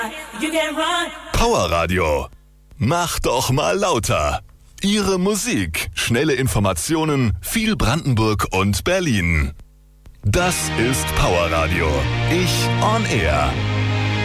Power Radio. Mach doch mal lauter. Ihre Musik, schnelle Informationen, viel Brandenburg und Berlin. Das ist Power Radio. Ich on Air.